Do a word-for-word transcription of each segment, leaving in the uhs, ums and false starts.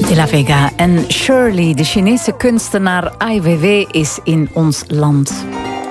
De La Vega en Shirley, de Chinese kunstenaar Ai Weiwei, is in ons land.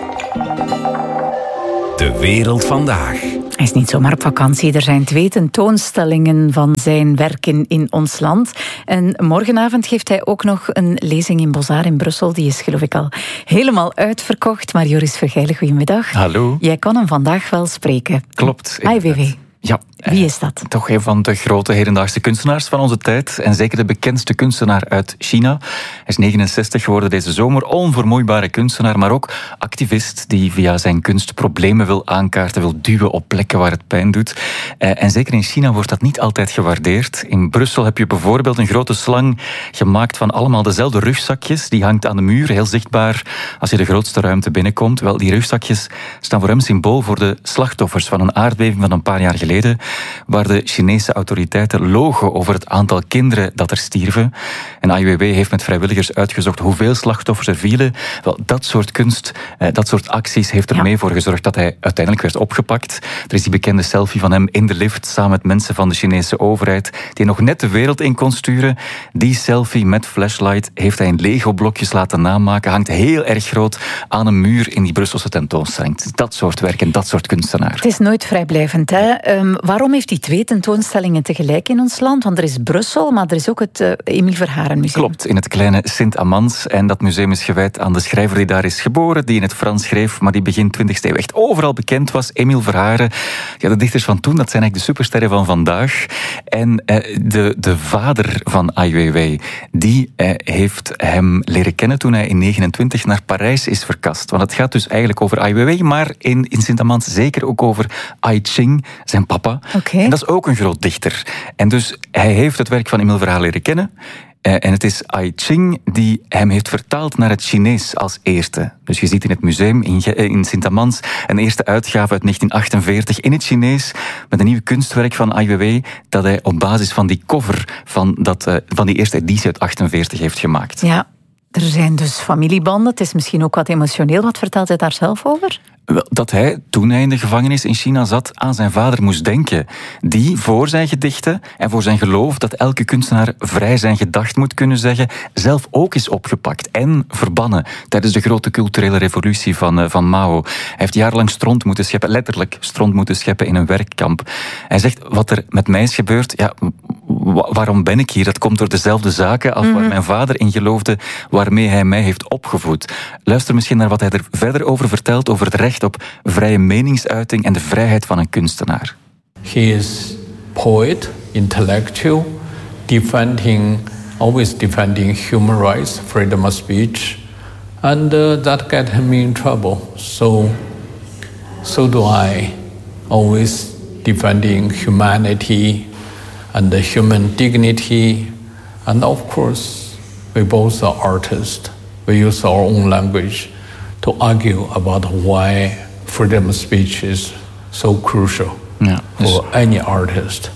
De wereld vandaag. Hij is niet zomaar op vakantie. Er zijn twee tentoonstellingen van zijn werken in ons land. En morgenavond geeft hij ook nog een lezing in Beaux-Arts in Brussel. Die is geloof ik al helemaal uitverkocht. Maar Joris Vergijlen, goedemiddag. Hallo. Jij kan hem vandaag wel spreken. Klopt. Ai Weiwei. Ja. Wie is dat? Toch een van de grote hedendaagse kunstenaars van onze tijd. En zeker de bekendste kunstenaar uit China. Hij is negenenzestig geworden deze zomer. Onvermoeibare kunstenaar, maar ook activist die via zijn kunst problemen wil aankaarten, wil duwen op plekken waar het pijn doet. En zeker in China wordt dat niet altijd gewaardeerd. In Brussel heb je bijvoorbeeld een grote slang gemaakt van allemaal dezelfde rugzakjes. Die hangt aan de muur, heel zichtbaar als je de grootste ruimte binnenkomt. Wel, die rugzakjes staan voor hem symbool voor de slachtoffers van een aardbeving van een paar jaar geleden, waar de Chinese autoriteiten logen over het aantal kinderen dat er stierven. En Ai Weiwei heeft met vrijwilligers uitgezocht hoeveel slachtoffers er vielen. Wel, dat soort kunst, dat soort acties heeft er ja. mee voor gezorgd dat hij uiteindelijk werd opgepakt. Er is die bekende selfie van hem in de lift samen met mensen van de Chinese overheid die nog net de wereld in kon sturen. Die selfie met flashlight heeft hij in Lego-blokjes laten namaken. Hangt heel erg groot aan een muur in die Brusselse tentoonstelling. Dat soort werk en dat soort kunstenaar. Het is nooit vrijblijvend, hè? Um, waarom heeft hij twee tentoonstellingen tegelijk in ons land? Want er is Brussel, maar er is ook het uh, Emile Verharen Museum. Klopt, in het kleine Sint-Amans. En dat museum is gewijd aan de schrijver die daar is geboren, die in het Frans schreef, maar die begin twintigste eeuw echt overal bekend was. Emile Verharen. Ja, de dichters van toen, dat zijn eigenlijk de supersterren van vandaag. En uh, de, de vader van Ai Weiwei, die uh, heeft hem leren kennen toen hij in negenentwintig naar Parijs is verkast. Want het gaat dus eigenlijk over Ai Weiwei, maar in, in Sint-Amans zeker ook over Ai Ching, zijn papa. Okay. En dat is ook een groot dichter. En dus hij heeft het werk van Emile Verharen leren kennen. En het is Ai Ching die hem heeft vertaald naar het Chinees als eerste. Dus je ziet in het museum in Sint-Amans een eerste uitgave uit negentien achtenveertig in het Chinees met een nieuw kunstwerk van Ai Weiwei dat hij op basis van die cover van, dat, van die eerste editie uit achtenveertig heeft gemaakt. Ja, er zijn dus familiebanden. Het is misschien ook wat emotioneel. Wat vertelt hij daar zelf over? Dat hij, toen hij in de gevangenis in China zat, aan zijn vader moest denken. Die voor zijn gedichten en voor zijn geloof dat elke kunstenaar vrij zijn gedacht moet kunnen zeggen, zelf ook is opgepakt en verbannen tijdens de grote culturele revolutie van, van Mao. Hij heeft jarenlang stront moeten scheppen, letterlijk stront moeten scheppen in een werkkamp. Hij zegt, wat er met mij is gebeurd, ja, waarom ben ik hier? Dat komt door dezelfde zaken als waar mijn vader in geloofde, waarmee hij mij heeft opgevoed. Luister misschien naar wat hij er verder over vertelt, over het recht op vrije meningsuiting en de vrijheid van een kunstenaar. He is poet, intellectual, defending, always defending human rights, freedom of speech, and uh, that got him in trouble. So, so do I, always defending humanity and the human dignity, and of course, we both are artists. We use our own language to argue about why freedom of speech is so crucial ja, dus for any artist.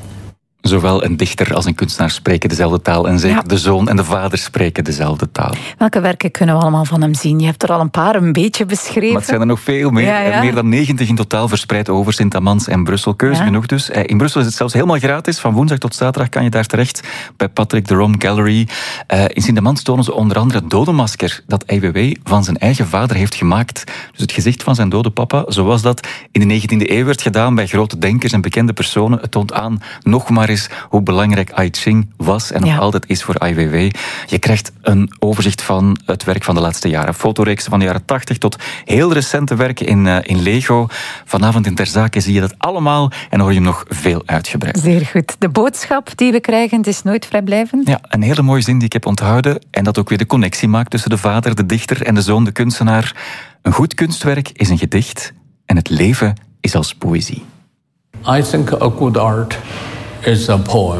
Zowel een dichter als een kunstenaar spreken dezelfde taal en zeker ja. de zoon en de vader spreken dezelfde taal. Welke werken kunnen we allemaal van hem zien? Je hebt er al een paar een beetje beschreven. Maar het zijn er nog veel meer. Ja, ja. Meer dan negentig in totaal verspreid over Sint-Amans en Brussel. Keuze ja. genoeg dus. In Brussel is het zelfs helemaal gratis. Van woensdag tot zaterdag kan je daar terecht bij Patrick de Rom Gallery. In Sint-Amans tonen ze onder andere het dodenmasker dat Ai Weiwei van zijn eigen vader heeft gemaakt. Dus het gezicht van zijn dode papa, zoals dat in de negentiende eeuw werd gedaan bij grote denkers en bekende personen. Het toont aan nog maar is hoe belangrijk Ai Ching was en nog ja. altijd is voor Ai Weiwei. Je krijgt een overzicht van het werk van de laatste jaren. Fotoreeksen van de jaren tachtig tot heel recente werken in, uh, in Lego. Vanavond in Ter Zake zie je dat allemaal en hoor je hem nog veel uitgebreid. Zeer goed. De boodschap die we krijgen, het is nooit vrijblijvend. Ja, een hele mooie zin die ik heb onthouden en dat ook weer de connectie maakt tussen de vader, de dichter en de zoon, de kunstenaar. Een goed kunstwerk is een gedicht en het leven is als poëzie. I think a good art is a poem,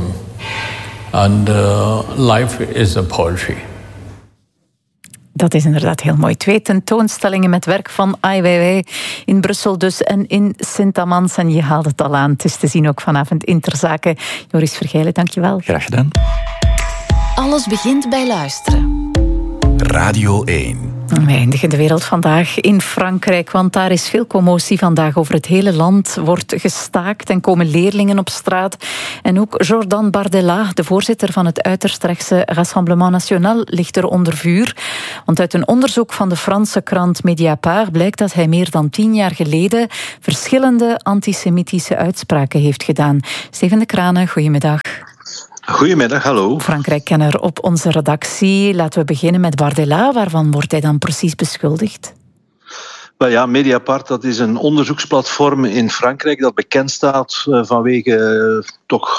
and uh, life is a poetry. Dat is inderdaad heel mooi. Twee tentoonstellingen met werk van Ai Weiwei in Brussel dus en in Sint-Amans. En je haalt het al aan. Het is te zien ook vanavond in Ter Zake. Joris Vergijlen, dankjewel. Graag gedaan. Alles begint bij luisteren. Radio één. Wij eindigen de wereld vandaag in Frankrijk, want daar is veel commotie vandaag. Over het hele land wordt gestaakt en komen leerlingen op straat. En ook Jordan Bardella, de voorzitter van het uiterst rechtse Rassemblement National, ligt er onder vuur. Want uit een onderzoek van de Franse krant Mediapart blijkt dat hij meer dan tien jaar geleden verschillende antisemitische uitspraken heeft gedaan. Steven de Kranen, goedemiddag. Goedemiddag, hallo. Frankrijk-kenner op onze redactie. Laten we beginnen met Bardella. Waarvan wordt hij dan precies beschuldigd? Wel ja, Mediapart, dat is een onderzoeksplatform in Frankrijk dat bekend staat uh, vanwege uh, toch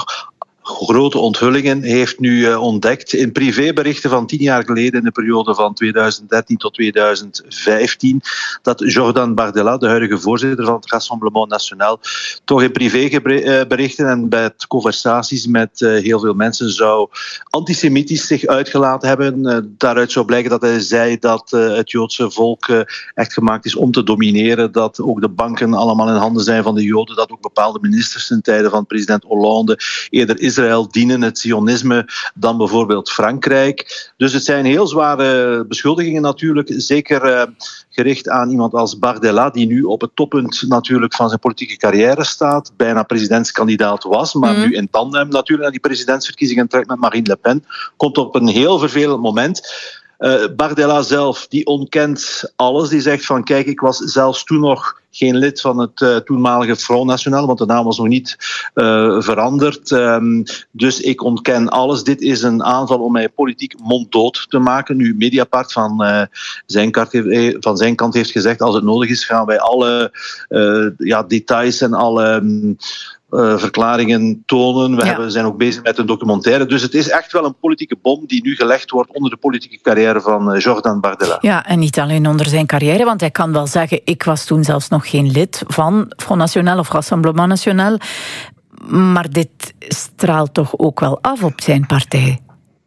grote onthullingen. Hij heeft nu uh, ontdekt in privéberichten van tien jaar geleden, in de periode van tweeduizend dertien tot tweeduizend vijftien, dat Jordan Bardella, de huidige voorzitter van het Rassemblement National, toch in privéberichten en bij conversaties met uh, heel veel mensen zou antisemitisch zich uitgelaten hebben. Uh, daaruit zou blijken dat hij zei dat uh, het Joodse volk uh, echt gemaakt is om te domineren, dat ook de banken allemaal in handen zijn van de Joden, dat ook bepaalde ministers in tijden van president Hollande eerder Israël dienen, het Zionisme, dan bijvoorbeeld Frankrijk. Dus het zijn heel zware beschuldigingen natuurlijk, zeker uh, gericht aan iemand als Bardella, die nu op het toppunt natuurlijk van zijn politieke carrière staat, bijna presidentskandidaat was, maar mm. nu in tandem natuurlijk naar die presidentsverkiezingen trekt met Marine Le Pen, komt op een heel vervelend moment. Uh, Bardella zelf, die ontkent alles. Die zegt van, kijk, ik was zelfs toen nog geen lid van het uh, toenmalige Front National, want de naam was nog niet uh, veranderd. Um, dus ik ontken alles. Dit is een aanval om mij politiek monddood te maken. Nu, Mediapart van, uh, zijn, kant heeft, van zijn kant heeft gezegd, als het nodig is, gaan wij alle uh, ja, details en alle Um, Uh, verklaringen tonen. We ja. hebben, zijn ook bezig met een documentaire. Dus het is echt wel een politieke bom die nu gelegd wordt onder de politieke carrière van uh, Jordan Bardella. Ja, en niet alleen onder zijn carrière, want hij kan wel zeggen, ik was toen zelfs nog geen lid van Front National of Rassemblement National. Maar dit straalt toch ook wel af op zijn partij?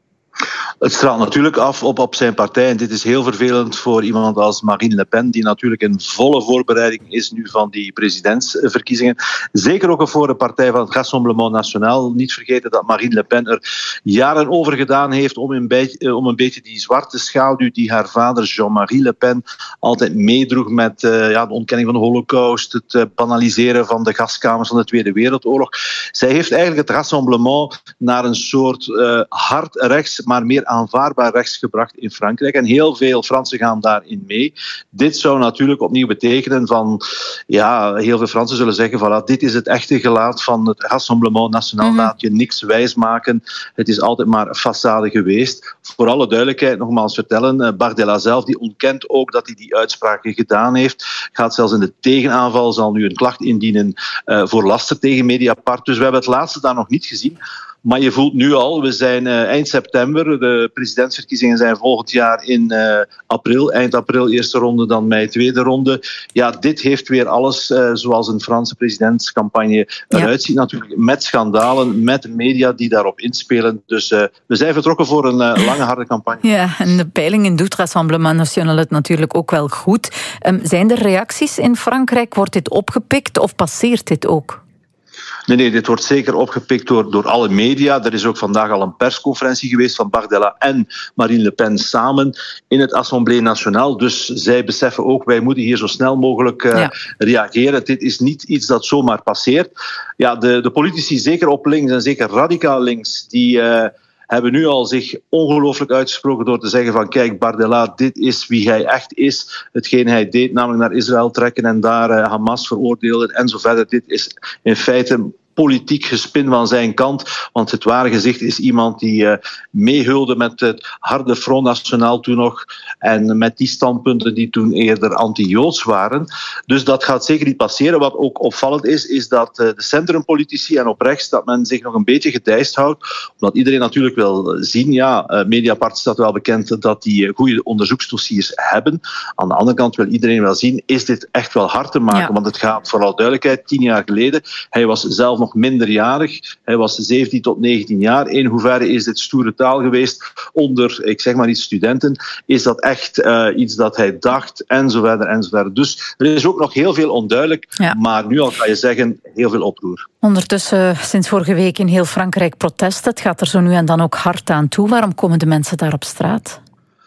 Het straalt natuurlijk af op, op zijn partij. En dit is heel vervelend voor iemand als Marine Le Pen, die natuurlijk in volle voorbereiding is nu van die presidentsverkiezingen. Zeker ook voor de partij van het Rassemblement National. Niet vergeten dat Marine Le Pen er jaren over gedaan heeft om een beetje, om een beetje die zwarte schaduw die haar vader Jean-Marie Le Pen altijd meedroeg met uh, ja, de ontkenning van de Holocaust, het uh, banaliseren van de gaskamers van de Tweede Wereldoorlog. Zij heeft eigenlijk het Rassemblement naar een soort uh, hard rechts, maar meer aanvaardbaar rechts gebracht in Frankrijk. En heel veel Fransen gaan daarin mee. Dit zou natuurlijk opnieuw betekenen van, ja, heel veel Fransen zullen zeggen, voilà, dit is het echte gelaat van het Rassemblement National. Mm-hmm. Laat je niks wijsmaken. Het is altijd maar façade geweest. Voor alle duidelijkheid, nogmaals vertellen, Bardella zelf, die ontkent ook dat hij die uitspraken gedaan heeft. Gaat zelfs in de tegenaanval, zal nu een klacht indienen uh, voor laster tegen Mediapart. Dus we hebben het laatste daar nog niet gezien. Maar je voelt nu al, we zijn uh, eind september, de presidentsverkiezingen zijn volgend jaar in uh, april, eind april eerste ronde, dan mei tweede ronde. Ja, dit heeft weer alles uh, zoals een Franse presidentscampagne eruit ziet, ja. Natuurlijk met schandalen, met de media die daarop inspelen. Dus uh, we zijn vertrokken voor een uh, lange, harde campagne. Ja, en de peilingen doet Rassemblement National het natuurlijk ook wel goed. Um, zijn er reacties in Frankrijk? Wordt dit opgepikt of passeert dit ook? Nee, nee, dit wordt zeker opgepikt door, door alle media. Er is ook vandaag al een persconferentie geweest van Bardella en Marine Le Pen samen in het Assemblée Nationale. Dus zij beseffen ook, wij moeten hier zo snel mogelijk uh, ja. reageren. Dit is niet iets dat zomaar passeert. Ja, de, de politici, zeker op links en zeker radicaal links, die Uh, hebben nu al zich ongelooflijk uitgesproken door te zeggen van, kijk, Bardella, dit is wie hij echt is. Hetgeen hij deed, namelijk naar Israël trekken en daar uh, Hamas veroordelen en zo verder. Dit is in feite politiek gespin van zijn kant, want het ware gezicht is iemand die uh, meehulde met het harde Front National toen nog en met die standpunten die toen eerder anti-Joods waren. Dus dat gaat zeker niet passeren. Wat ook opvallend is, is dat uh, de centrumpolitici en op rechts dat men zich nog een beetje gedijst houdt, omdat iedereen natuurlijk wil zien, ja, uh, Mediapart staat wel bekend dat die uh, goede onderzoeksdossiers hebben. Aan de andere kant wil iedereen wel zien, is dit echt wel hard te maken, ja. Want het gaat vooral duidelijkheid, tien jaar geleden, hij was zelf nog minderjarig. Hij was zeventien tot negentien jaar. In hoeverre is dit stoere taal geweest onder, ik zeg maar iets, studenten? Is dat echt uh, iets dat hij dacht? En zo verder, en zo verder. Dus er is ook nog heel veel onduidelijk. Ja. Maar nu al kan je zeggen, heel veel oproer. Ondertussen, sinds vorige week in heel Frankrijk protesten. Het gaat er zo nu en dan ook hard aan toe. Waarom komen de mensen daar op straat?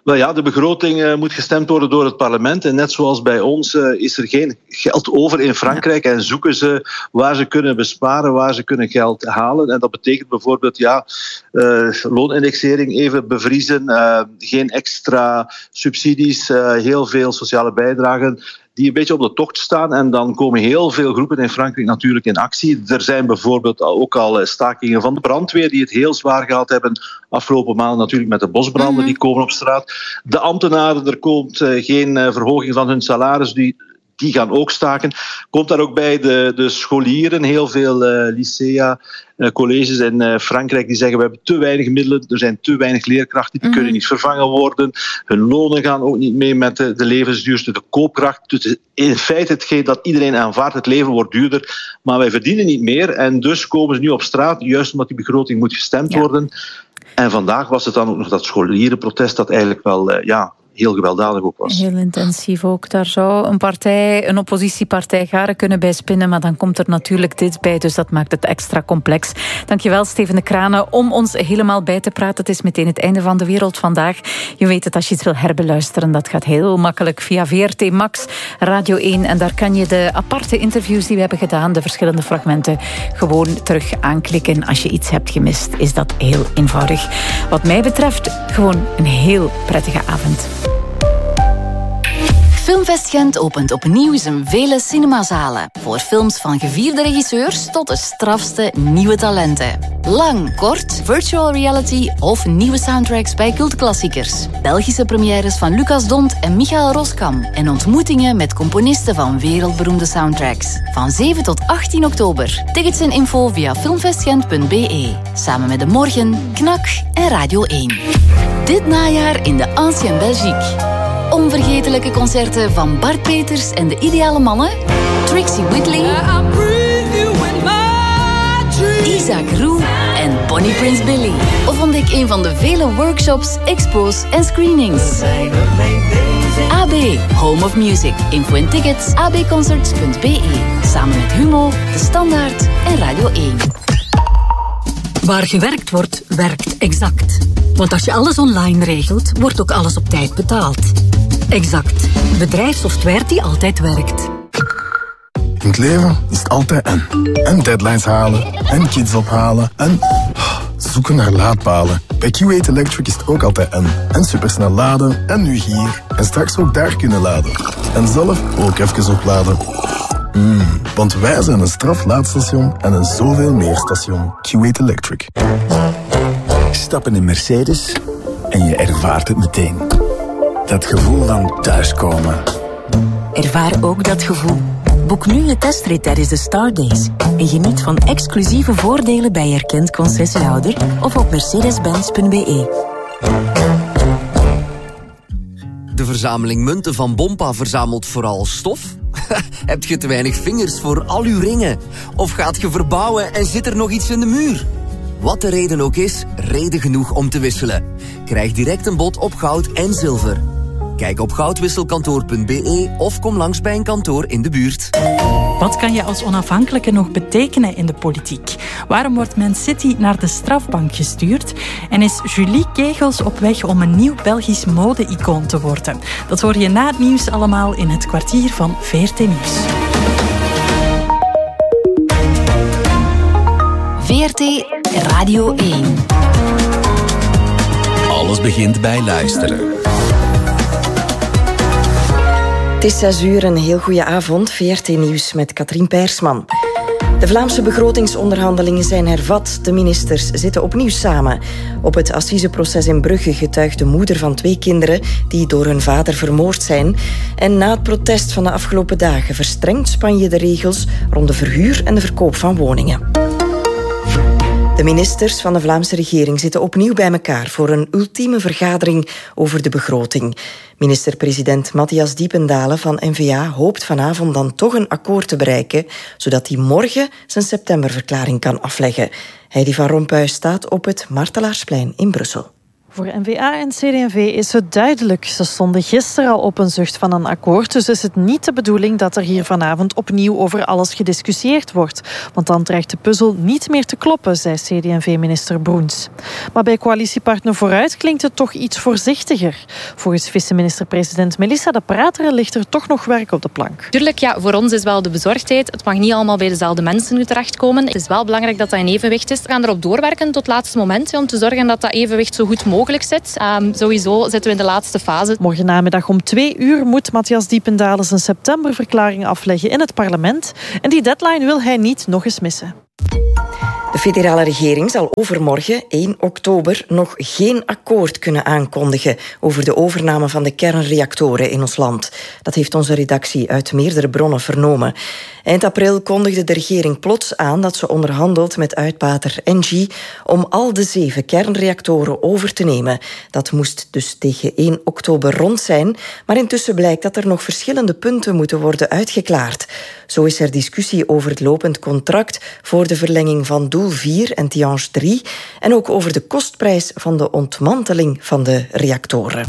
Wel ja, de begroting uh, moet gestemd worden door het parlement. En net zoals bij ons uh, is er geen geld over in Frankrijk. En zoeken ze waar ze kunnen besparen, waar ze kunnen geld halen. En dat betekent bijvoorbeeld ja, uh, loonindexering even bevriezen. Uh, geen extra subsidies, uh, heel veel sociale bijdragen die een beetje op de tocht staan. En dan komen heel veel groepen in Frankrijk natuurlijk in actie. Er zijn bijvoorbeeld ook al stakingen van de brandweer die het heel zwaar gehad hebben afgelopen maanden natuurlijk met de bosbranden mm-hmm. die komen op straat. De ambtenaren, er komt uh, geen uh, verhoging van hun salaris, die, die gaan ook staken. Komt daar ook bij de, de scholieren, heel veel uh, lycea, uh, colleges in uh, Frankrijk die zeggen we hebben te weinig middelen, er zijn te weinig leerkrachten, die mm-hmm. kunnen niet vervangen worden. Hun lonen gaan ook niet mee met de, de levensduurste, de koopkracht. Dus in feite hetgeen dat iedereen aanvaardt, het leven wordt duurder, maar wij verdienen niet meer en dus komen ze nu op straat, juist omdat die begroting moet gestemd ja. worden. En vandaag was het dan ook nog dat scholierenprotest dat eigenlijk wel uh, ja, heel gewelddadig ook was. Heel intensief ook. Daar zou een partij, een oppositiepartij garen kunnen bij spinnen, maar dan komt er natuurlijk dit bij, dus dat maakt het extra complex. Dankjewel, Steven de Kranen, om ons helemaal bij te praten. Het is meteen het einde van De Wereld Vandaag. Je weet het, als je iets wil herbeluisteren, dat gaat heel makkelijk via V R T Max, Radio één. En daar kan je de aparte interviews die we hebben gedaan, de verschillende fragmenten, gewoon terug aanklikken. Als je iets hebt gemist, is dat heel eenvoudig. Wat mij betreft, gewoon een heel prettige avond. Filmfest Gent opent opnieuw zijn vele cinemazalen. Voor films van gevierde regisseurs tot de strafste nieuwe talenten. Lang, kort, virtual reality of nieuwe soundtracks bij cultklassiekers. Belgische premières van Lucas Dont en Michael Roskam. En ontmoetingen met componisten van wereldberoemde soundtracks. Van zeven tot achttien oktober. Tickets en info via filmfestgent punt b e. Samen met De Morgen, Knak en Radio één. Dit najaar in de Ancien Belgique. Onvergetelijke concerten van Bart Peters en de Ideale Mannen, Trixie Whitley, Isaac Roux en Bonnie Prince Billy. Of ontdek een van de vele workshops, expos en screenings. A B, Home of Music. Info en tickets, a b concerts punt b e. Samen met Humo, De Standaard en Radio één. Waar gewerkt wordt, werkt Exact. Want als je alles online regelt, wordt ook alles op tijd betaald. Exact. Bedrijfssoftware die altijd werkt. In het leven is het altijd en. En deadlines halen, en kids ophalen, en zoeken naar laadpalen. Bij Q eight Electric is het ook altijd en. En supersnel laden, en nu hier. En straks ook daar kunnen laden. En zelf ook even opladen. Mm, want wij zijn een straflaadstation en een zoveel meer station. Q eight Electric. Stap in een Mercedes en je ervaart het meteen. Dat gevoel van thuiskomen. Ervaar ook dat gevoel. Boek nu je testrit tijdens de Star Days. En geniet van exclusieve voordelen bij erkend concessiehouder of op mercedes benz punt b e. De verzameling munten van Bompa verzamelt vooral stof? Heb je te weinig vingers voor al uw ringen? Of gaat je verbouwen en zit er nog iets in de muur? Wat de reden ook is, reden genoeg om te wisselen. Krijg direct een bod op goud en zilver. Kijk op goudwisselkantoor punt b e of kom langs bij een kantoor in de buurt. Wat kan je als onafhankelijke nog betekenen in de politiek? Waarom wordt Man City naar de strafbank gestuurd? En is Julie Kegels op weg om een nieuw Belgisch mode-icoon te worden? Dat hoor je na het nieuws allemaal in het kwartier van V R T Nieuws. V R T Radio één. Alles begint bij luisteren. Het is zes uur, een heel goede avond. V R T Nieuws met Katrien Peirsman. De Vlaamse begrotingsonderhandelingen zijn hervat. De ministers zitten opnieuw samen. Op het assiseproces in Brugge getuigt de moeder van twee kinderen die door hun vader vermoord zijn. En na het protest van de afgelopen dagen verstrengt Spanje de regels rond de verhuur en de verkoop van woningen. De ministers van de Vlaamse regering zitten opnieuw bij elkaar voor een ultieme vergadering over de begroting. Minister-president Matthias Diependalen van N V A hoopt vanavond dan toch een akkoord te bereiken, zodat hij morgen zijn septemberverklaring kan afleggen. Heidi van Rompuy staat op het Martelaarsplein in Brussel. Voor N V A en C D en V is het duidelijk. Ze stonden gisteren al op een zucht van een akkoord, dus is het niet de bedoeling dat er hier vanavond opnieuw over alles gediscussieerd wordt. Want dan dreigt de puzzel niet meer te kloppen, zei C D en V-minister Broens. Maar bij coalitiepartner Vooruit klinkt het toch iets voorzichtiger. Volgens vice-minister-president Melissa de Prateren ligt er toch nog werk op de plank. Tuurlijk, ja, voor ons is wel de bezorgdheid. Het mag niet allemaal bij dezelfde mensen nu terechtkomen. Het is wel belangrijk dat dat in evenwicht is. We gaan erop doorwerken tot het laatste moment, om te zorgen dat dat evenwicht zo goed mogelijk mogelijk zit. Um, sowieso zitten we in de laatste fase. Morgen namiddag om twee uur moet Matthias Diependalen zijn septemberverklaring afleggen in het parlement. En die deadline wil hij niet nog eens missen. De federale regering zal overmorgen, één oktober, nog geen akkoord kunnen aankondigen over de overname van de kernreactoren in ons land. Dat heeft onze redactie uit meerdere bronnen vernomen. Eind april kondigde de regering plots aan dat ze onderhandelt met uitbater Engie om al de zeven kernreactoren over te nemen. Dat moest dus tegen één oktober rond zijn, maar intussen blijkt dat er nog verschillende punten moeten worden uitgeklaard. Zo is er discussie over het lopend contract voor de verlenging van Doel vier en Tihange drie en ook over de kostprijs van de ontmanteling van de reactoren.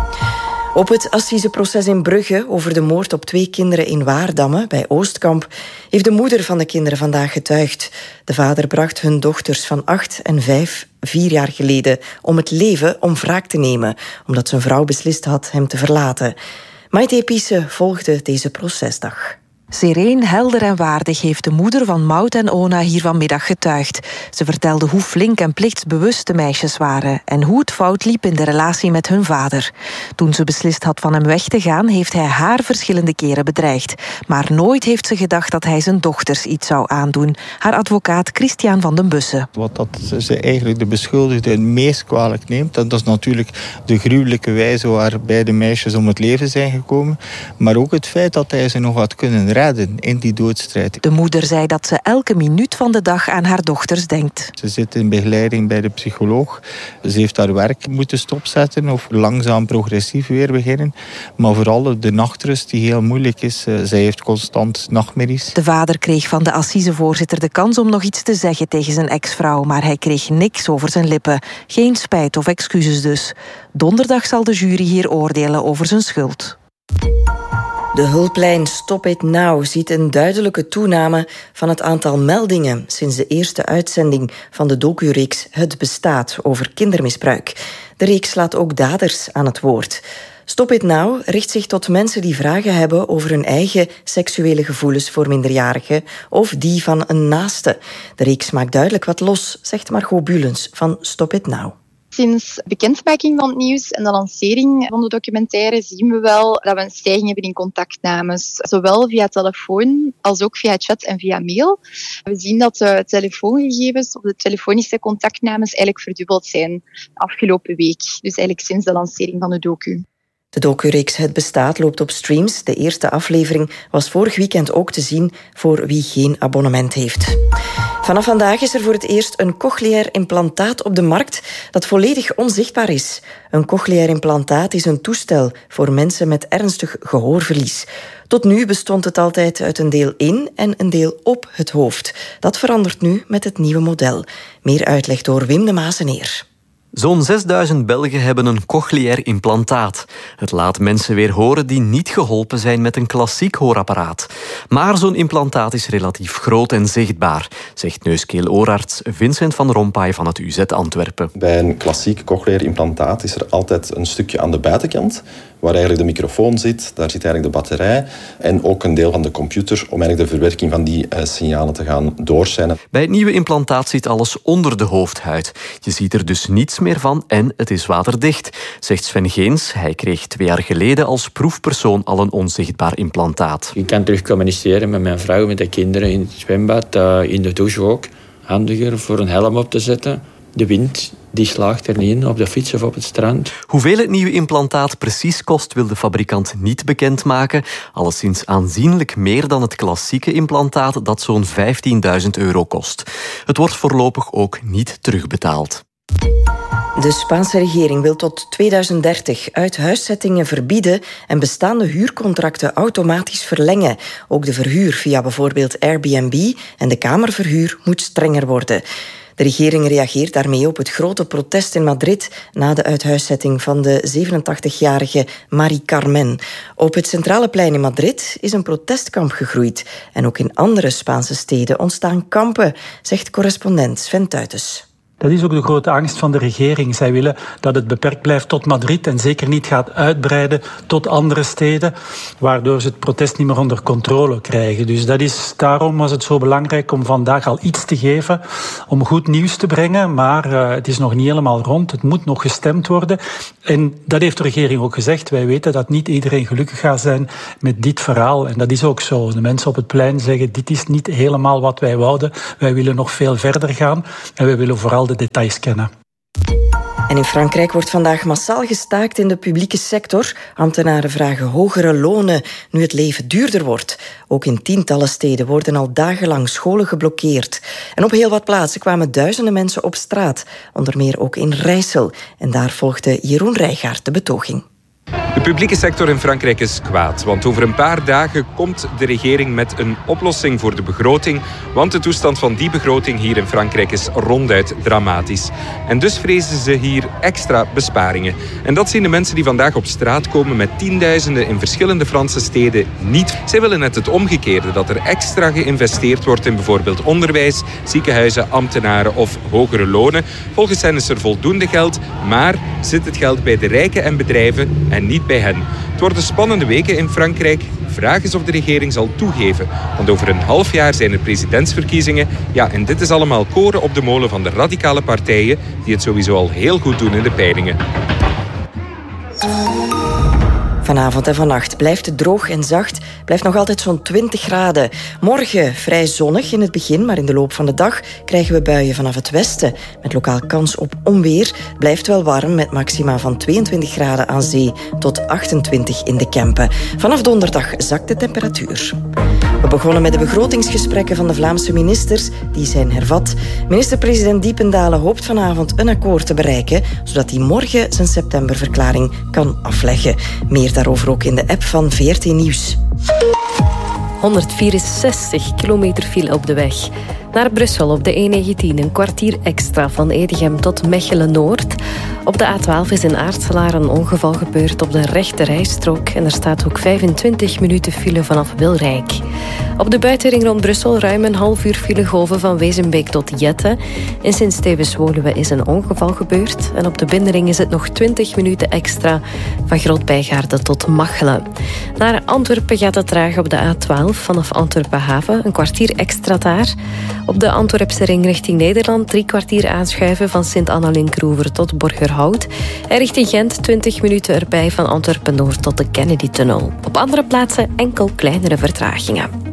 Op het assiseproces in Brugge over de moord op twee kinderen in Waardamme bij Oostkamp heeft de moeder van de kinderen vandaag getuigd. De vader bracht hun dochters van acht en vijf vier jaar geleden om het leven om wraak te nemen, omdat zijn vrouw beslist had hem te verlaten. Maite Epice volgde deze procesdag. Sereen, helder en waardig heeft de moeder van Maud en Ona hier vanmiddag getuigd. Ze vertelde hoe flink en plichtsbewust de meisjes waren en hoe het fout liep in de relatie met hun vader. Toen ze beslist had van hem weg te gaan, heeft hij haar verschillende keren bedreigd. Maar nooit heeft ze gedacht dat hij zijn dochters iets zou aandoen. Haar advocaat Christian van den Bussen. Wat dat ze eigenlijk de beschuldigde het meest kwalijk neemt, dat is natuurlijk de gruwelijke wijze waarbij de meisjes om het leven zijn gekomen. Maar ook het feit dat hij ze nog had kunnen redden in die doodstrijd. De moeder zei dat ze elke minuut van de dag aan haar dochters denkt. Ze zit in begeleiding bij de psycholoog. Ze heeft haar werk moeten stopzetten of langzaam progressief weer beginnen. Maar vooral de nachtrust die heel moeilijk is. Zij heeft constant nachtmerries. De vader kreeg van de assisevoorzitter de kans om nog iets te zeggen tegen zijn ex-vrouw, maar hij kreeg niks over zijn lippen. Geen spijt of excuses dus. Donderdag zal de jury hier oordelen over zijn schuld. De hulplijn Stop It Now ziet een duidelijke toename van het aantal meldingen sinds de eerste uitzending van de docureeks Het Bestaat over kindermisbruik. De reeks laat ook daders aan het woord. Stop It Now richt zich tot mensen die vragen hebben over hun eigen seksuele gevoelens voor minderjarigen of die van een naaste. De reeks maakt duidelijk wat los, zegt Margot Bulens van Stop It Now. Sinds bekendmaking van het nieuws en de lancering van de documentaire zien we wel dat we een stijging hebben in contactnames. Zowel via telefoon als ook via chat en via mail. We zien dat de telefoongegevens of de telefonische contactnames eigenlijk verdubbeld zijn afgelopen week. Dus eigenlijk sinds de lancering van de docu. De docureeks Het Bestaat loopt op streams. De eerste aflevering was vorig weekend ook te zien voor wie geen abonnement heeft. Vanaf vandaag is er voor het eerst een cochleair implantaat op de markt dat volledig onzichtbaar is. Een cochleair implantaat is een toestel voor mensen met ernstig gehoorverlies. Tot nu bestond het altijd uit een deel in en een deel op het hoofd. Dat verandert nu met het nieuwe model. Meer uitleg door Wim de Mazeneer. Zo'n zesduizend Belgen hebben een cochleair implantaat. Het laat mensen weer horen die niet geholpen zijn met een klassiek hoorapparaat. Maar zo'n implantaat is relatief groot en zichtbaar, zegt neus-keel-oorarts Vincent van Rompuy van het U Z Antwerpen. Bij een klassiek cochleair implantaat is er altijd een stukje aan de buitenkant, waar eigenlijk de microfoon zit, daar zit eigenlijk de batterij en ook een deel van de computer om eigenlijk de verwerking van die uh, signalen te gaan doorzenden. Bij het nieuwe implantaat zit alles onder de hoofdhuid. Je ziet er dus niets meer van en het is waterdicht, zegt Sven Geens. Hij kreeg twee jaar geleden als proefpersoon al een onzichtbaar implantaat. Ik kan terug communiceren met mijn vrouw, met de kinderen in het zwembad, uh, in de douche ook. Handiger voor een helm op te zetten. De wind die slaagt er niet in, op de fiets of op het strand. Hoeveel het nieuwe implantaat precies kost, wil de fabrikant niet bekendmaken. Alleszins aanzienlijk meer dan het klassieke implantaat dat zo'n vijftienduizend euro kost. Het wordt voorlopig ook niet terugbetaald. De Spaanse regering wil tot tweeduizend dertig uithuiszettingen verbieden en bestaande huurcontracten automatisch verlengen. Ook de verhuur via bijvoorbeeld Airbnb en de kamerverhuur moet strenger worden. De regering reageert daarmee op het grote protest in Madrid na de uithuiszetting van de zevenentachtigjarige Mari Carmen. Op het centrale plein in Madrid is een protestkamp gegroeid. En ook in andere Spaanse steden ontstaan kampen, zegt correspondent Sven Tuitens. Dat is ook de grote angst van de regering. Zij willen dat het beperkt blijft tot Madrid en zeker niet gaat uitbreiden tot andere steden, waardoor ze het protest niet meer onder controle krijgen. Dus dat is, daarom was het zo belangrijk om vandaag al iets te geven, om goed nieuws te brengen, maar uh, het is nog niet helemaal rond. Het moet nog gestemd worden. En dat heeft de regering ook gezegd. Wij weten dat niet iedereen gelukkig gaat zijn met dit verhaal. En dat is ook zo. De mensen op het plein zeggen, dit is niet helemaal wat wij wouden. Wij willen nog veel verder gaan en wij willen vooral de details kennen. En in Frankrijk wordt vandaag massaal gestaakt in de publieke sector. Ambtenaren vragen hogere lonen nu het leven duurder wordt. Ook in tientallen steden worden al dagenlang scholen geblokkeerd. En op heel wat plaatsen kwamen duizenden mensen op straat. Onder meer ook in Rijssel. En daar volgde Jeroen Rijgaard de betoging. De publieke sector in Frankrijk is kwaad, want over een paar dagen komt de regering met een oplossing voor de begroting, want de toestand van die begroting hier in Frankrijk is ronduit dramatisch. En dus vrezen ze hier extra besparingen. En dat zien de mensen die vandaag op straat komen met tienduizenden in verschillende Franse steden niet. Zij willen net het omgekeerde, dat er extra geïnvesteerd wordt in bijvoorbeeld onderwijs, ziekenhuizen, ambtenaren of hogere lonen. Volgens hen is er voldoende geld, maar zit het geld bij de rijken en bedrijven en niet bij hen. Het worden spannende weken in Frankrijk. Vraag is of de regering zal toegeven. Want over een half jaar zijn er presidentsverkiezingen. Ja, en dit is allemaal koren op de molen van de radicale partijen die het sowieso al heel goed doen in de peilingen. Vanavond en vannacht blijft het droog en zacht. Blijft nog altijd zo'n twintig graden. Morgen vrij zonnig in het begin, maar in de loop van de dag krijgen we buien vanaf het westen. Met lokaal kans op onweer. Blijft wel warm met maxima van tweeëntwintig graden aan zee tot achtentwintig in de Kempen. Vanaf donderdag zakt de temperatuur. We begonnen met de begrotingsgesprekken van de Vlaamse ministers. Die zijn hervat. Minister-president Diependalen hoopt vanavond een akkoord te bereiken, zodat hij morgen zijn septemberverklaring kan afleggen. Meer daarover ook in de app van V R T Nieuws. honderdvierenzestig kilometer file op de weg. Naar Brussel op de E negentien een kwartier extra van Edegem tot Mechelen-Noord. Op de A twaalf is in Aartselaar een ongeval gebeurd op de rechte rijstrook. En er staat ook vijfentwintig minuten file vanaf Wilrijk. Op de buitenring rond Brussel ruim een half uur file golven van Wezenbeek tot Jette. In Sint-Stevens-Woluwe is een ongeval gebeurd. En op de binnenring is het nog twintig minuten extra van Groot-Bijgaarden tot Machelen. Naar Antwerpen gaat het traag op de A twaalf vanaf Antwerpen-Haven. Een kwartier extra daar. Op de Antwerpse ring richting Nederland drie kwartier aanschuiven van Sint-Annalien-Kroever tot Borgerhout. En richting Gent twintig minuten erbij van Antwerpen-Noord tot de Kennedy-tunnel. Op andere plaatsen enkel kleinere vertragingen.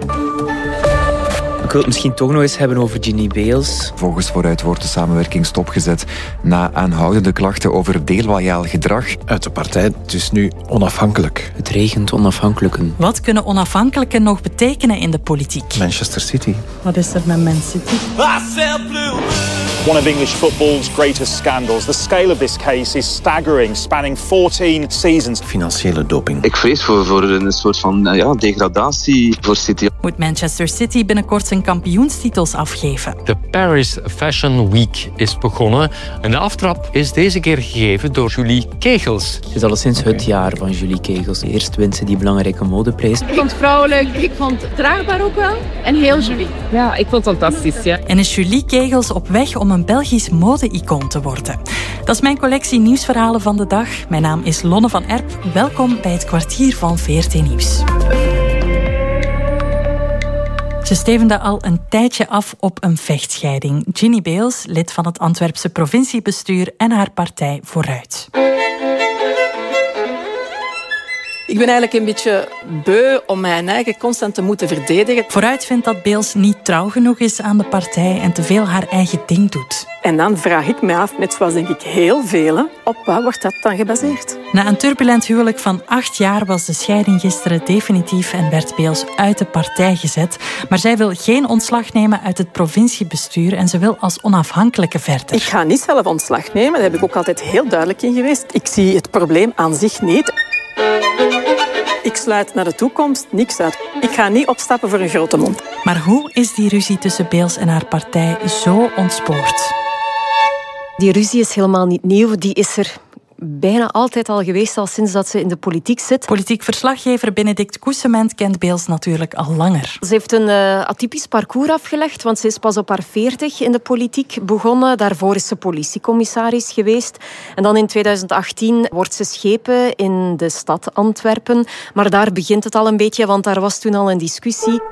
Ik wil het misschien toch nog eens hebben over Ginny Beels. Volgens Vooruit wordt de samenwerking stopgezet na aanhoudende klachten over deloyaal gedrag. Uit de partij dus nu onafhankelijk. Het regent onafhankelijken. Wat kunnen onafhankelijken nog betekenen in de politiek? Manchester City. Wat is er met Man City? One of English football's greatest scandals. The scale of this case is staggering, spanning fourteen seasons. Financiële doping. Ik vrees voor, voor een soort van ja, degradatie voor City. Moet Manchester City binnenkort zijn kampioenstitels afgeven? De Paris Fashion Week is begonnen. En de aftrap is deze keer gegeven door Julie Kegels. Het is alleszins het jaar van Julie Kegels. Eerst wint ze die belangrijke modeprijs. Ik vond het vrouwelijk, ik vond het draagbaar ook wel. En heel Julie. Ja, ik vond het fantastisch. Ja. En is Julie Kegels op weg om een Belgisch mode-icoon te worden? Dat is mijn collectie nieuwsverhalen van de dag. Mijn naam is Lonne van Erp. Welkom bij het kwartier van V R T Nieuws. Ze stevende al een tijdje af op een vechtscheiding. Ginny Beels, lid van het Antwerpse provinciebestuur en haar partij Vooruit. Ik ben eigenlijk een beetje beu om mijn eigen constant te moeten verdedigen. Vooruit vindt dat Beels niet trouw genoeg is aan de partij en te veel haar eigen ding doet. En dan vraag ik me af, net zoals denk ik heel velen, op wat wordt dat dan gebaseerd? Na een turbulent huwelijk van acht jaar was de scheiding gisteren definitief en werd Beels uit de partij gezet. Maar zij wil geen ontslag nemen uit het provinciebestuur en ze wil als onafhankelijke verder. Ik ga niet zelf ontslag nemen, daar heb ik ook altijd heel duidelijk in geweest. Ik zie het probleem aan zich niet. Ik sluit naar de toekomst niks uit. Ik ga niet opstappen voor een grote mond. Maar hoe is die ruzie tussen Beels en haar partij zo ontspoord? Die ruzie is helemaal niet nieuw. Die is er bijna altijd al geweest, al sinds dat ze in de politiek zit. Politiek verslaggever Benedict Koesement kent Beels natuurlijk al langer. Ze heeft een uh, atypisch parcours afgelegd, want ze is pas op haar veertig in de politiek begonnen. Daarvoor is ze politiecommissaris geweest. En dan in tweeduizend achttien wordt ze schepen in de stad Antwerpen. Maar daar begint het al een beetje, want daar was toen al een discussie.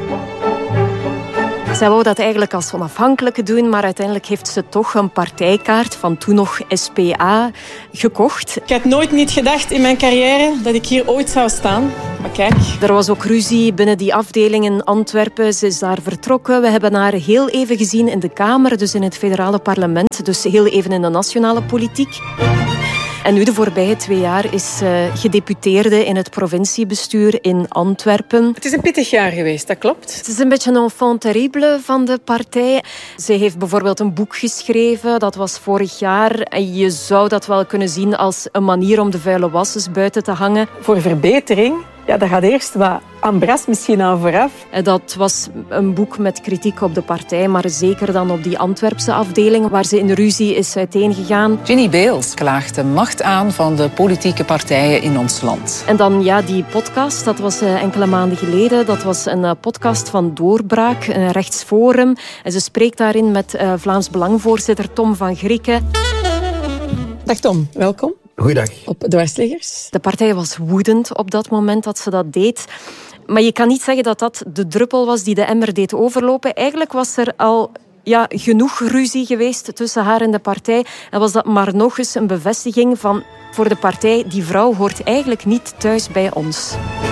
Zij wou dat eigenlijk als onafhankelijke doen, maar uiteindelijk heeft ze toch een partijkaart van toen nog S P A gekocht. Ik had nooit niet gedacht in mijn carrière dat ik hier ooit zou staan. Maar kijk. Er was ook ruzie binnen die afdeling in Antwerpen. Ze is daar vertrokken. We hebben haar heel even gezien in de Kamer, dus in het federale parlement. Dus heel even in de nationale politiek. En nu de voorbije twee jaar is uh, gedeputeerde in het provinciebestuur in Antwerpen. Het is een pittig jaar geweest, dat klopt. Het is een beetje een enfant terrible van de partij. Ze heeft bijvoorbeeld een boek geschreven, dat was vorig jaar. En je zou dat wel kunnen zien als een manier om de vuile wassers buiten te hangen. Voor verbetering, ja, daar gaat eerst wat ambras misschien aan vooraf. Dat was een boek met kritiek op de partij, maar zeker dan op die Antwerpse afdeling, waar ze in ruzie is uiteengegaan. Ginny Beels klaagt de macht aan van de politieke partijen in ons land. En dan ja, die podcast, dat was uh, enkele maanden geleden. Dat was een uh, podcast van Doorbraak, een rechtsforum. En ze spreekt daarin met uh, Vlaams Belangvoorzitter Tom van Grieken. Dag Tom, welkom. Goeiedag. Op Dwarsliggers. De partij was woedend op dat moment dat ze dat deed. Maar je kan niet zeggen dat dat de druppel was die de emmer deed overlopen. Eigenlijk was er al ja, genoeg ruzie geweest tussen haar en de partij. En was dat maar nog eens een bevestiging van voor de partij, die vrouw hoort eigenlijk niet thuis bij ons.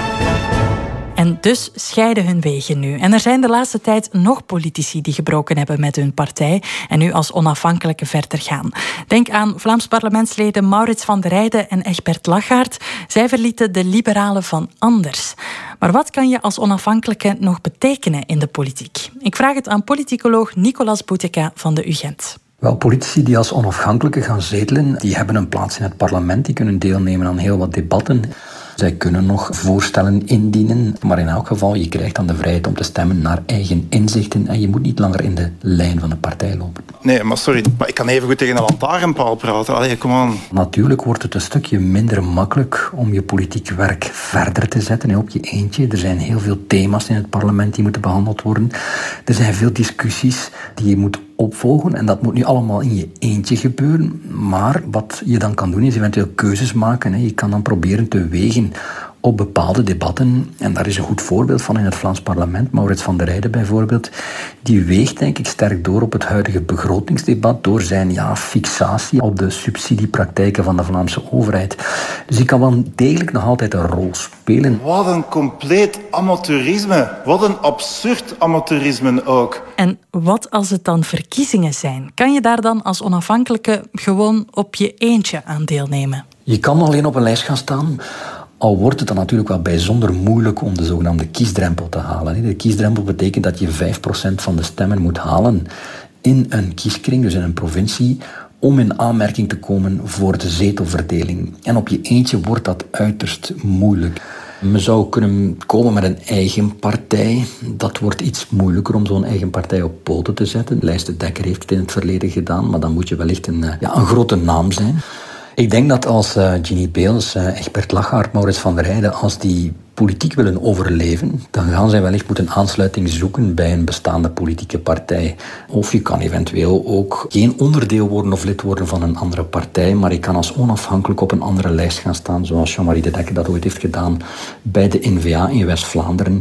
En dus scheiden hun wegen nu. En er zijn de laatste tijd nog politici die gebroken hebben met hun partij en nu als onafhankelijke verder gaan. Denk aan Vlaams parlementsleden Maurits van der Rijde en Egbert Lachaert. Zij verlieten de liberalen van Anders. Maar wat kan je als onafhankelijke nog betekenen in de politiek? Ik vraag het aan politicoloog Nicolas Bouteka van de U Gent. Wel, politici die als onafhankelijke gaan zetelen, die hebben een plaats in het parlement, die kunnen deelnemen aan heel wat debatten. Zij kunnen nog voorstellen indienen, maar in elk geval, je krijgt dan de vrijheid om te stemmen naar eigen inzichten en je moet niet langer in de lijn van de partij lopen. Nee, maar sorry, maar ik kan even goed tegen een lantaarnpaal praten. Allee, kom aan. Natuurlijk wordt het een stukje minder makkelijk om je politiek werk verder te zetten op je eentje. Er zijn heel veel thema's in het parlement die moeten behandeld worden. Er zijn veel discussies die je moet opvolgen en dat moet nu allemaal in je eentje gebeuren. Maar wat je dan kan doen is eventueel keuzes maken. Je kan dan proberen te wegen op bepaalde debatten. En daar is een goed voorbeeld van in het Vlaams parlement. Maurits van der Rijde bijvoorbeeld. Die weegt denk ik sterk door op het huidige begrotingsdebat door zijn ja, fixatie op de subsidiepraktijken van de Vlaamse overheid. Dus die kan wel degelijk nog altijd een rol spelen. Wat een compleet amateurisme. Wat een absurd amateurisme ook. En wat als het dan verkiezingen zijn? Kan je daar dan als onafhankelijke gewoon op je eentje aan deelnemen? Je kan alleen op een lijst gaan staan. Al wordt het dan natuurlijk wel bijzonder moeilijk om de zogenaamde kiesdrempel te halen. De kiesdrempel betekent dat je vijf procent van de stemmen moet halen in een kieskring, dus in een provincie, om in aanmerking te komen voor de zetelverdeling. En op je eentje wordt dat uiterst moeilijk. Men zou kunnen komen met een eigen partij. Dat wordt iets moeilijker om zo'n eigen partij op poten te zetten. Lijst Dekker heeft het in het verleden gedaan, maar dan moet je wellicht een, ja, een grote naam zijn. Ik denk dat als uh, Ginny Beels, uh, Egbert Lachaert, Maurits van der Rijde, als die politiek willen overleven, dan gaan zij wellicht moeten aansluiting zoeken bij een bestaande politieke partij. Of je kan eventueel ook geen onderdeel worden of lid worden van een andere partij, maar je kan als onafhankelijk op een andere lijst gaan staan, zoals Jean-Marie de Dekker dat ooit heeft gedaan bij de N V A in West-Vlaanderen.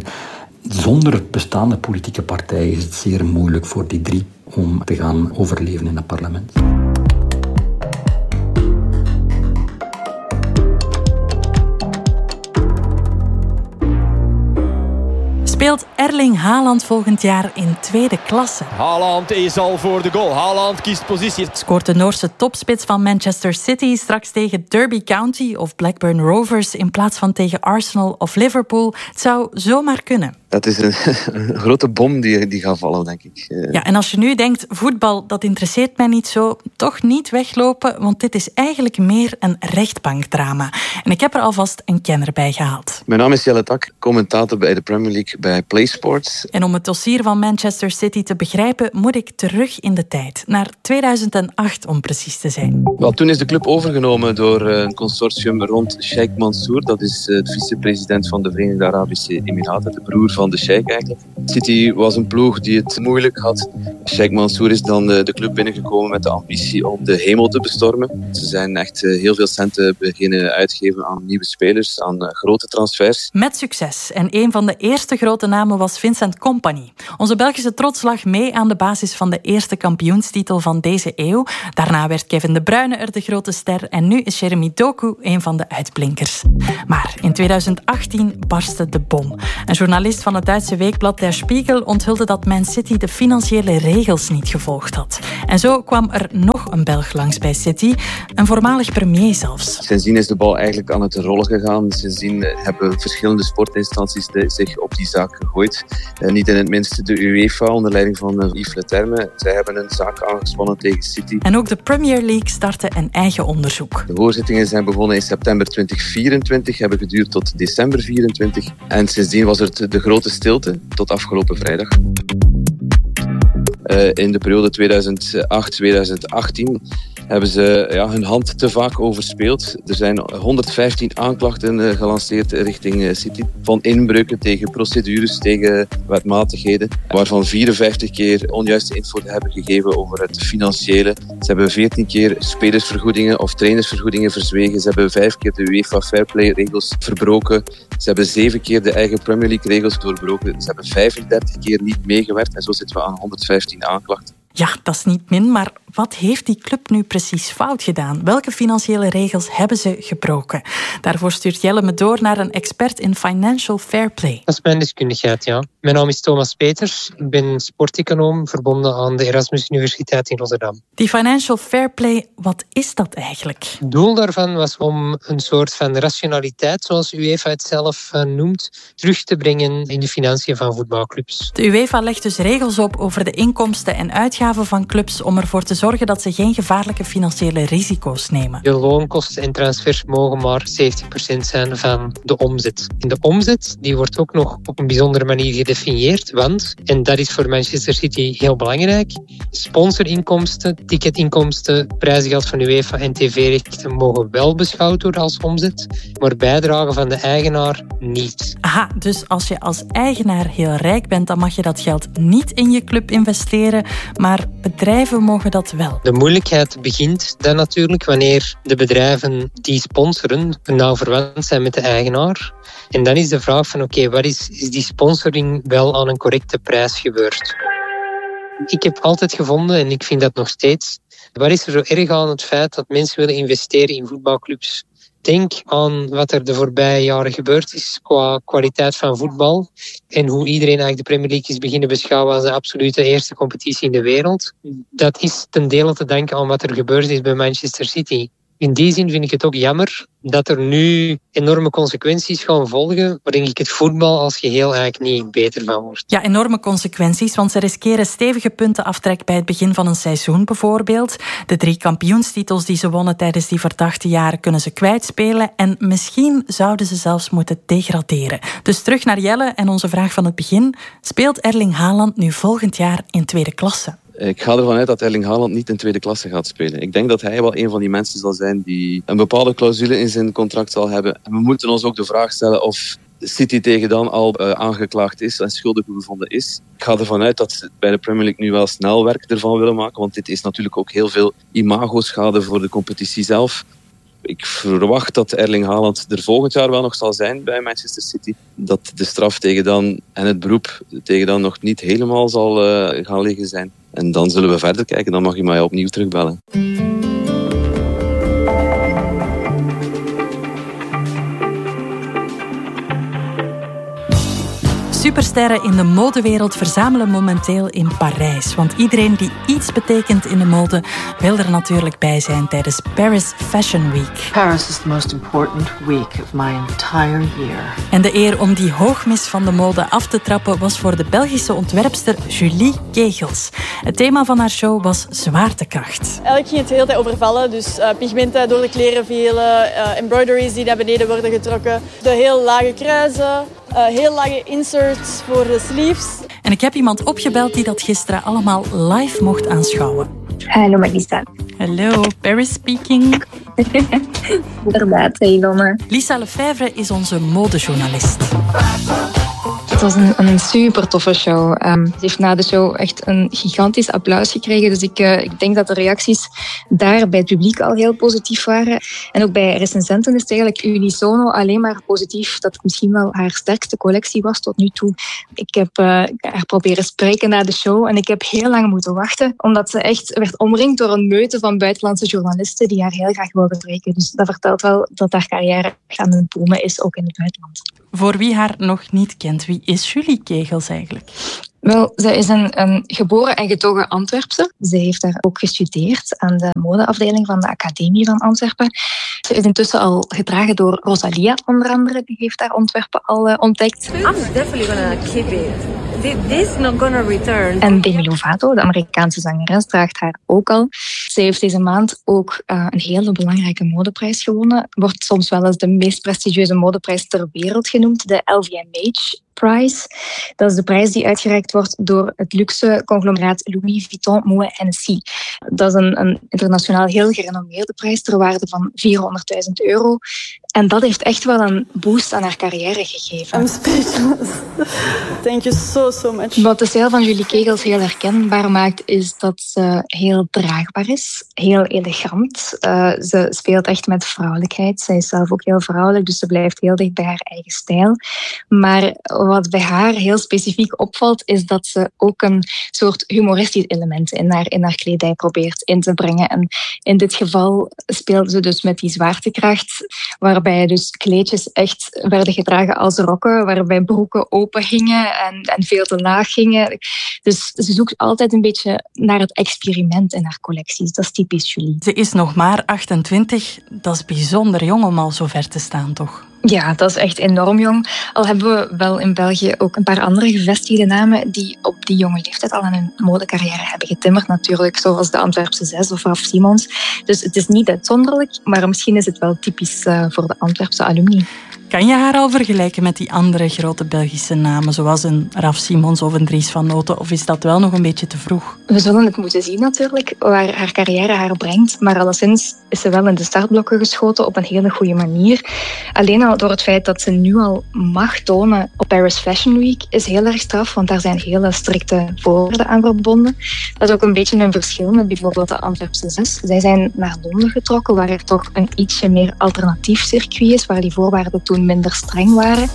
Zonder bestaande politieke partij is het zeer moeilijk voor die drie om te gaan overleven in het parlement. Speelt R Erling Haaland volgend jaar in tweede klasse? Haaland is al voor de goal. Haaland kiest positie. Scoort de Noorse topspits van Manchester City straks tegen Derby County of Blackburn Rovers in plaats van tegen Arsenal of Liverpool? Het zou zomaar kunnen. Dat is een, een grote bom die, die gaat vallen, denk ik. Ja, en als je nu denkt, voetbal, dat interesseert mij niet zo, toch niet weglopen, want dit is eigenlijk meer een rechtbankdrama. En ik heb er alvast een kenner bij gehaald. Mijn naam is Jelle Tak, commentator bij de Premier League bij PlaySports. En om het dossier van Manchester City te begrijpen, moet ik terug in de tijd, naar tweeduizend acht om precies te zijn. Wel, toen is de club overgenomen door een consortium rond Sheikh Mansour. Dat is de vicepresident van de Verenigde Arabische Emiraten, de broer van de Sheikh eigenlijk. City was een ploeg die het moeilijk had. Sheikh Mansour is dan de, de club binnengekomen met de ambitie om de hemel te bestormen. Ze zijn echt heel veel centen beginnen uitgeven aan nieuwe spelers, aan grote transfers. Met succes. En een van de eerste grote namen was Vincent Kompany. Onze Belgische trots lag mee aan de basis van de eerste kampioenstitel van deze eeuw. Daarna werd Kevin De Bruyne er de grote ster en nu is Jeremy Doku een van de uitblinkers. Maar in tweeduizend achttien barstte de bom. Een journalist van het Duitse weekblad Der Spiegel onthulde dat Man City de financiële regels niet gevolgd had. En zo kwam er nog een Belg langs bij City, een voormalig premier zelfs. Sindsdien is de bal eigenlijk aan het rollen gegaan. Sindsdien hebben verschillende sportinstanties zich op die zaak gegooid. Niet in het minste de UEFA onder leiding van Yves Leterme. Zij hebben een zaak aangespannen tegen City. En ook de Premier League startte een eigen onderzoek. De hoorzittingen zijn begonnen in september tweeduizend vierentwintig, hebben geduurd tot december vierentwintig. En sindsdien was er de grote stilte tot afgelopen vrijdag. Uh, in de periode tweeduizend acht tot tweeduizend achttien hebben ze ja, hun hand te vaak overspeeld. Er zijn honderdvijftien aanklachten uh, gelanceerd richting uh, City. Van inbreuken tegen procedures, tegen wetmatigheden. Waarvan vierenvijftig keer onjuiste info hebben gegeven over het financiële. Ze hebben veertien keer spelersvergoedingen of trainersvergoedingen verzwegen. Ze hebben vijf keer de UEFA Fairplay-regels verbroken. Ze hebben zeven keer de eigen Premier League-regels doorbroken. Ze hebben vijfendertig keer niet meegewerkt. En zo zitten we aan honderdvijftien aanklachten. Ja, dat is niet min, maar wat heeft die club nu precies fout gedaan? Welke financiële regels hebben ze gebroken? Daarvoor stuurt Jelle me door naar een expert in financial fair play. Dat is mijn deskundigheid, ja. Mijn naam is Thomas Peters. Ik ben sporteconoom verbonden aan de Erasmus Universiteit in Rotterdam. Die financial fair play, wat is dat eigenlijk? Het doel daarvan was om een soort van rationaliteit, zoals UEFA het zelf noemt, terug te brengen in de financiën van voetbalclubs. De UEFA legt dus regels op over de inkomsten en uitgaven van clubs om ervoor te zorgen dat ze geen gevaarlijke financiële risico's nemen. De loonkosten en transfers mogen maar zeventig procent zijn van de omzet. En de omzet die wordt ook nog op een bijzondere manier gedefinieerd, want, en dat is voor Manchester City heel belangrijk, sponsorinkomsten, ticketinkomsten, prijzengeld van UEFA en tv-rechten mogen wel beschouwd worden als omzet, maar bijdragen van de eigenaar niet. Aha, dus als je als eigenaar heel rijk bent, dan mag je dat geld niet in je club investeren, maar bedrijven mogen dat wel. De moeilijkheid begint dan natuurlijk wanneer de bedrijven die sponsoren nauw verwant zijn met de eigenaar. En dan is de vraag van oké, okay, wat is, is die sponsoring wel aan een correcte prijs gebeurd? Ik heb altijd gevonden, en ik vind dat nog steeds, wat is er zo erg aan het feit dat mensen willen investeren in voetbalclubs? Denk aan wat er de voorbije jaren gebeurd is qua kwaliteit van voetbal en hoe iedereen eigenlijk de Premier League is beginnen beschouwen als de absolute eerste competitie in de wereld. Dat is ten dele te danken aan wat er gebeurd is bij Manchester City. In die zin vind ik het ook jammer dat er nu enorme consequenties gaan volgen, waar denk ik het voetbal als geheel eigenlijk niet beter van wordt. Ja, enorme consequenties, want ze riskeren stevige puntenaftrek bij het begin van een seizoen bijvoorbeeld. De drie kampioenstitels die ze wonnen tijdens die verdachte jaren kunnen ze kwijtspelen en misschien zouden ze zelfs moeten degraderen. Dus terug naar Jelle en onze vraag van het begin. Speelt Erling Haaland nu volgend jaar in tweede klasse? Ik ga ervan uit dat Erling Haaland niet in tweede klasse gaat spelen. Ik denk dat hij wel een van die mensen zal zijn die een bepaalde clausule in zijn contract zal hebben. En we moeten ons ook de vraag stellen of City tegen dan al uh, aangeklaagd is en schuldig bevonden is. Ik ga ervan uit dat ze bij de Premier League nu wel snel werk ervan willen maken, want dit is natuurlijk ook heel veel imagoschade voor de competitie zelf. Ik verwacht dat Erling Haaland er volgend jaar wel nog zal zijn bij Manchester City. Dat de straf tegen dan en het beroep tegen dan nog niet helemaal zal uh, gaan liggen zijn. En dan zullen we verder kijken. Dan mag je mij opnieuw terugbellen. supersterren in de modewereld verzamelen momenteel in Parijs. Want iedereen die iets betekent in de mode wil er natuurlijk bij zijn tijdens Paris Fashion Week. Paris is the most important week of my entire year. En de eer om die hoogmis van de mode af te trappen was voor de Belgische ontwerpster Julie Kegels. Het thema van haar show was zwaartekracht. Eigenlijk ging het de hele tijd over vallen, dus uh, pigmenten door de kleren vielen, uh, embroideries die naar beneden worden getrokken, de heel lage kruisen, uh, heel lage inserts voor de sleeves. En ik heb iemand opgebeld die dat gisteren allemaal live mocht aanschouwen. Hallo Melissa. Hallo, Paris speaking. Inderdaad, hey Ilona. Lisa Lefebvre is onze modejournalist. Het was een, een super toffe show. Um, ze heeft na de show echt een gigantisch applaus gekregen. Dus ik, uh, ik denk dat de reacties daar bij het publiek al heel positief waren. En ook bij recensenten is het eigenlijk unisono alleen maar positief dat het misschien wel haar sterkste collectie was tot nu toe. Ik heb uh, haar proberen spreken na de show en ik heb heel lang moeten wachten, omdat ze echt werd omringd door een meute van buitenlandse journalisten die haar heel graag wilden spreken. Dus dat vertelt wel dat haar carrière echt aan het boomen is, ook in het buitenland. Voor wie haar nog niet kent, wie is Julie Kegels eigenlijk? Wel, zij is een, een geboren en getogen Antwerpse. Ze heeft daar ook gestudeerd aan de modeafdeling van de Academie van Antwerpen. Ze is intussen al gedragen door Rosalia, onder andere. Die heeft haar ontwerpen al uh, ontdekt. I'm definitely gonna keep it. This is not gonna return. En Demi Lovato, de Amerikaanse zangeres, draagt haar ook al. Ze heeft deze maand ook uh, een hele belangrijke modeprijs gewonnen. Wordt soms wel eens de meest prestigieuze modeprijs ter wereld genoemd, de L V M H Prize. Dat is de prijs die uitgereikt wordt door het luxe conglomeraat Louis Vuitton Moet Hennessy. Dat is een, een internationaal heel gerenommeerde prijs ter waarde van vierhonderdduizend euro. En dat heeft echt wel een boost aan haar carrière gegeven. I'm speechless. Thank you so, so much. Wat de stijl van Julie Kegels heel herkenbaar maakt, is dat ze heel draagbaar is. Heel elegant. Uh, ze speelt echt met vrouwelijkheid. Zij is zelf ook heel vrouwelijk, dus ze blijft heel dicht bij haar eigen stijl. Maar wat bij haar heel specifiek opvalt, is dat ze ook een soort humoristisch element in haar, in haar kledij probeert in te brengen. En in dit geval speelde ze dus met die zwaartekracht, waarbij dus kleedjes echt werden gedragen als rokken, waarbij broeken open gingen en, en veel te laag gingen. Dus ze zoekt altijd een beetje naar het experiment in haar collecties. Dat is typisch Julie. Ze is nog maar achtentwintig. Dat is bijzonder jong om al zo ver te staan, toch? Ja, dat is echt enorm jong. Al hebben we wel in België ook een paar andere gevestigde namen die op die jonge leeftijd al aan hun modecarrière hebben getimmerd natuurlijk, zoals de Antwerpse Zes of Raf Simons. Dus het is niet uitzonderlijk, maar misschien is het wel typisch uh, voor de Antwerpse alumni. Kan je haar al vergelijken met die andere grote Belgische namen, zoals een Raf Simons of een Dries van Noten, of is dat wel nog een beetje te vroeg? We zullen het moeten zien natuurlijk, waar haar carrière haar brengt, maar alleszins is ze wel in de startblokken geschoten op een hele goede manier. Alleen al door het feit dat ze nu al mag tonen op Paris Fashion Week is heel erg straf, want daar zijn hele strikte voorwaarden aan verbonden. Dat is ook een beetje een verschil met bijvoorbeeld de Antwerpse Zes. Zij zijn naar Londen getrokken, waar er toch een ietsje meer alternatief circuit is, waar die voorwaarden toen minder streng waren.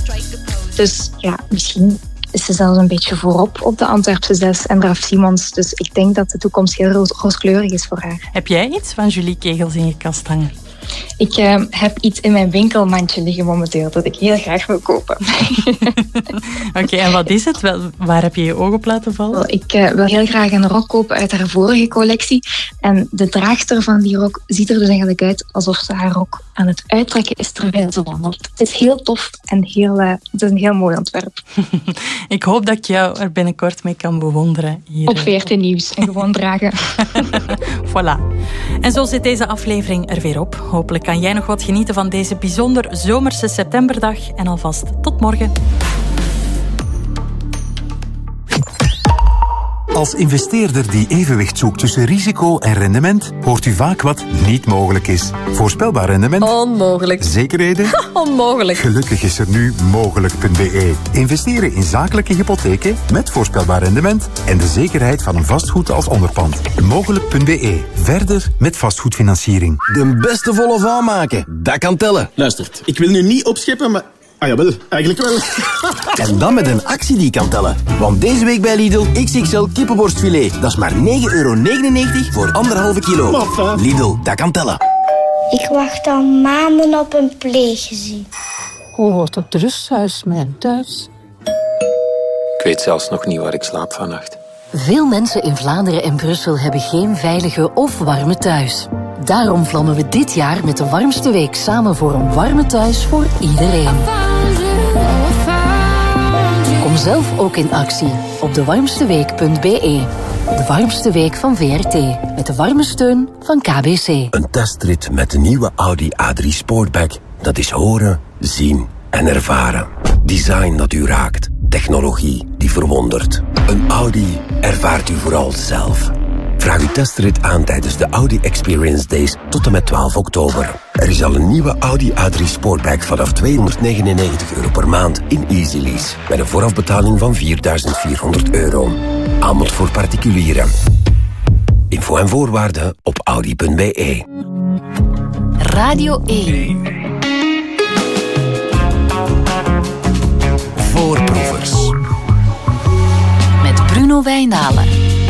Dus ja, misschien is ze zelfs een beetje voorop op de Antwerpse Zes en Raf Simons. Dus ik denk dat de toekomst heel roos- rooskleurig is voor haar. Heb jij iets van Julie Kegels in je kast hangen? Ik uh, heb iets in mijn winkelmandje liggen momenteel dat ik heel graag wil kopen. Oké, okay, en wat is het? Wel, waar heb je je oog op laten vallen? Wel, ik uh, wil heel graag een rok kopen uit haar vorige collectie. En de draagster van die rok ziet er dus eigenlijk uit alsof ze haar rok aan het uittrekken is terwijl ze wandelt. Het is heel tof en heel, uh, het is een heel mooi ontwerp. Ik hoop dat ik jou er binnenkort mee kan bewonderen. Hier op veertien Nieuws en gewoon dragen. Voilà. En zo zit deze aflevering er weer op. Hopelijk kan jij nog wat genieten van deze bijzonder zomerse septemberdag. En alvast tot morgen. Als investeerder die evenwicht zoekt tussen risico en rendement, hoort u vaak wat niet mogelijk is. Voorspelbaar rendement? Onmogelijk. Zekerheden? Onmogelijk. Gelukkig is er nu mogelijk punt b e. Investeren in zakelijke hypotheken met voorspelbaar rendement en de zekerheid van een vastgoed als onderpand. mogelijk punt b e. Verder met vastgoedfinanciering. De beste volle van maken, dat kan tellen. Luistert, ik wil nu niet opscheppen, maar... Ah jawel, eigenlijk wel. En dan met een actie die kan tellen. Want deze week bij Lidl X X L kippenborstfilet. Dat is maar negen euro negenennegentig voor anderhalve kilo. Maffa. Lidl, dat kan tellen. Ik wacht al maanden op een pleeggezin. Hoe wordt het rusthuis mijn thuis? Ik weet zelfs nog niet waar ik slaap vannacht. Veel mensen in Vlaanderen en Brussel hebben geen veilige of warme thuis. Daarom vlammen we dit jaar met de Warmste Week samen voor een warme thuis voor iedereen. Kom zelf ook in actie op de warmste week punt b e. De warmste week van V R T. Met de warme steun van K B C. Een testrit met de nieuwe Audi A drie Sportback. Dat is horen, zien en ervaren. Design dat u raakt. Technologie die verwondert. Een Audi ervaart u vooral zelf. Vraag uw testrit aan tijdens de Audi Experience Days tot en met twaalf oktober. Er is al een nieuwe Audi A drie Sportback vanaf tweehonderdnegenennegentig euro per maand in Easy Lease. Met een voorafbetaling van vierduizend vierhonderd euro. Aanbod voor particulieren. Info en voorwaarden op audi punt b e. Radio één. Voorproevers. Met Bruno Wijnalen.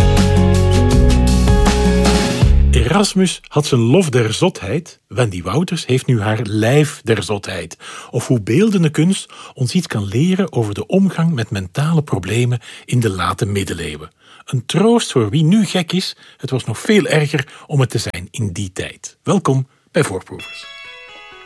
Erasmus had zijn lof der zotheid. Wendy Wouters heeft nu haar lijf der zotheid. Of hoe beeldende kunst ons iets kan leren over de omgang met mentale problemen in de late middeleeuwen. Een troost voor wie nu gek is. Het was nog veel erger om het te zijn in die tijd. Welkom bij Voorproevers.